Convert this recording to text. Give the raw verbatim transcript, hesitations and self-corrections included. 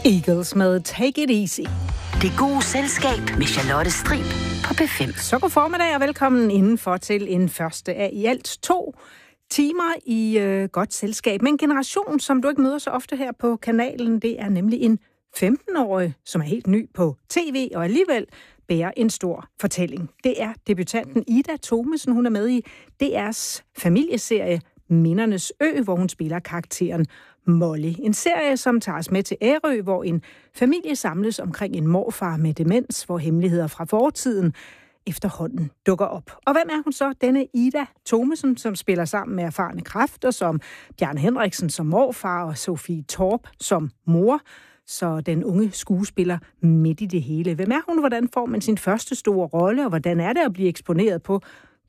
Eagles med Take It Easy. Det gode selskab med Charlotte Strib på B fem. Så god formiddag og velkommen indenfor til en første af i alt to timer i øh, godt selskab. Men en generation, som du ikke møder så ofte her på kanalen, det er nemlig en femten-årig, som er helt ny på tv og alligevel bærer en stor fortælling. Det er debutanten Ida Thomesen. Hun er med i D R's familieserie Mindernes Ø, hvor hun spiller karakteren Molly. En serie, som tager os med til Ærø, hvor en familie samles omkring en morfar med demens, hvor hemmeligheder fra fortiden efterhånden dukker op. Og hvem er hun så? Denne Ida Thomesen, som spiller sammen med erfarne kræfter, som Bjarne Henriksen som morfar og Sofie Torp som mor. Så den unge skuespiller midt i det hele. Hvem er hun? Hvordan får man sin første store rolle? Og hvordan er det at blive eksponeret på